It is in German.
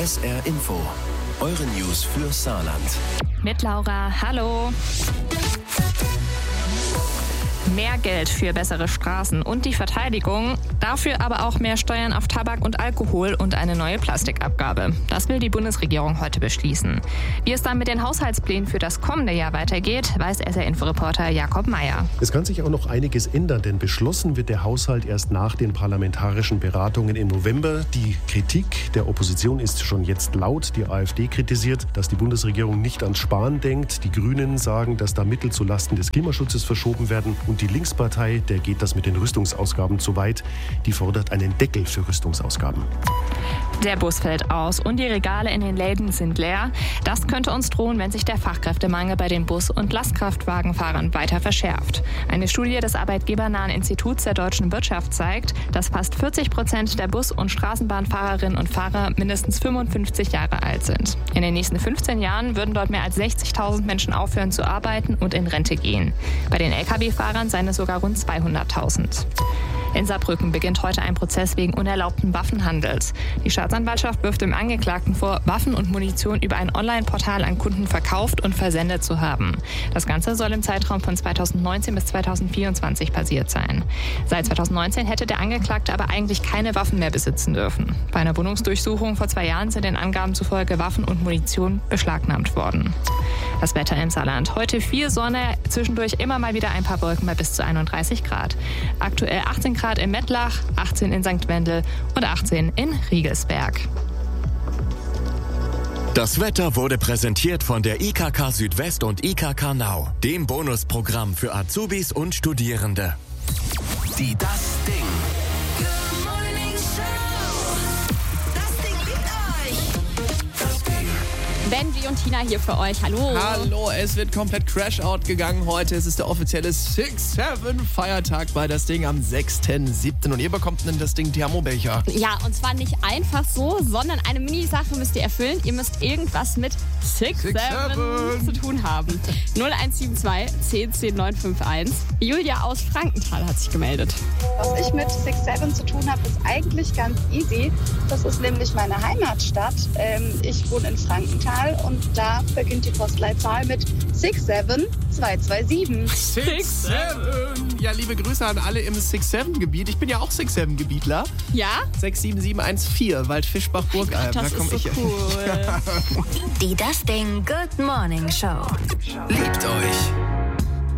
SR Info, eure News für Saarland. Mit Laura, hallo. Mehr Geld für bessere Straßen und die Verteidigung, dafür aber auch mehr Steuern auf Tabak und Alkohol und eine neue Plastikabgabe. Das will die Bundesregierung heute beschließen. Wie es dann mit den Haushaltsplänen für das kommende Jahr weitergeht, weiß SR-Info-Reporter Jakob Meyer. Es kann sich auch noch einiges ändern, denn beschlossen wird der Haushalt erst nach den parlamentarischen Beratungen im November. Die Kritik der Opposition ist schon jetzt laut. Die AfD kritisiert, dass die Bundesregierung nicht ans Sparen denkt. Die Grünen sagen, dass da Mittel zulasten des Klimaschutzes verschoben werden. Und die Linkspartei, der geht das mit den Rüstungsausgaben zu weit. Die fordert einen Deckel für Rüstungsausgaben. Der Bus fällt aus und die Regale in den Läden sind leer. Das könnte uns drohen, wenn sich der Fachkräftemangel bei den Bus- und Lastkraftwagenfahrern weiter verschärft. Eine Studie des arbeitgebernahen Instituts der deutschen Wirtschaft zeigt, dass fast 40% der Bus- und Straßenbahnfahrerinnen und Fahrer mindestens 55 Jahre alt sind. In den nächsten 15 Jahren würden dort mehr als 60.000 Menschen aufhören zu arbeiten und in Rente gehen. Bei den Lkw-Fahrern seien es sogar rund 200.000. In Saarbrücken beginnt heute ein Prozess wegen unerlaubten Waffenhandels. Die Staatsanwaltschaft wirft dem Angeklagten vor, Waffen und Munition über ein Online-Portal an Kunden verkauft und versendet zu haben. Das Ganze soll im Zeitraum von 2019 bis 2024 passiert sein. Seit 2019 hätte der Angeklagte aber eigentlich keine Waffen mehr besitzen dürfen. Bei einer Wohnungsdurchsuchung vor 2 Jahren sind den Angaben zufolge Waffen und Munition beschlagnahmt worden. Das Wetter im Saarland. Heute viel Sonne, zwischendurch immer mal wieder ein paar Wolken bei bis zu 31 Grad. Aktuell 18 Grad in Mettlach, 18 in St. Wendel und 18 in Riegelsberg. Das Wetter wurde präsentiert von der IKK Südwest und IKK Nau, dem Bonusprogramm für Azubis und Studierende. Die Das Ding. Benji und Tina hier für euch. Hallo. Hallo, es wird komplett Crash-Out gegangen heute. Es ist der offizielle 6-7-Feiertag bei Das Ding am 6.7. Und ihr bekommt einen Das Ding Thermobecher. Ja, und zwar nicht einfach so, sondern eine Mini-Sache müsst ihr erfüllen. Ihr müsst irgendwas mit 6-7 zu tun haben. 0172 10 10 951. Julia aus Frankenthal hat sich gemeldet. Was ich mit 6-7 zu tun habe, ist eigentlich ganz easy. Das ist nämlich meine Heimatstadt. Ich wohne in Frankenthal und da beginnt die Postleitzahl mit 67227. 6-7. Ja, liebe Grüße an alle im 6-7-Gebiet. Ich bin ja auch 6-7-Gebietler. Ja? 67714, Waldfischbach, Burgalm. Das da komme ist so ich. cool. Die Das Ding Good Morning Show. Liebt euch.